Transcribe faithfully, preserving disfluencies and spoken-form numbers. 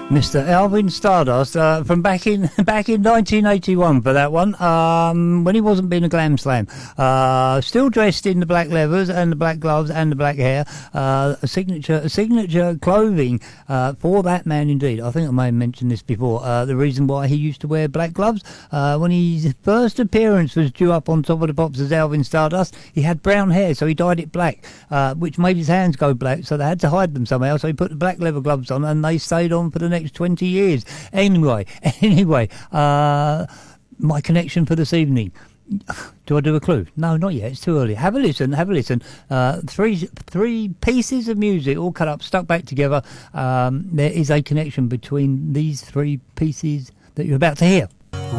Mister Alvin Stardust uh, from back in back in nineteen eighty-one for that one, um, when he wasn't being a glam slam. Uh, still dressed in the black leathers and the black gloves and the black hair. Uh, a signature a signature clothing uh, for that man indeed. I think I may have mentioned this before. Uh, the reason why he used to wear black gloves, uh, when his first appearance was due up on Top of the Pops as Alvin Stardust, he had brown hair, so he dyed it black, uh, which made his hands go black, so they had to hide them somehow, so he put the black leather gloves on and they stayed on for the next twenty years. Anyway, anyway, uh, my connection for this evening. Do I do a clue? No, not yet. It's too early. Have a listen. Have a listen. Uh, three three pieces of music all cut up, stuck back together. Um, there is a connection between these three pieces that you're about to hear.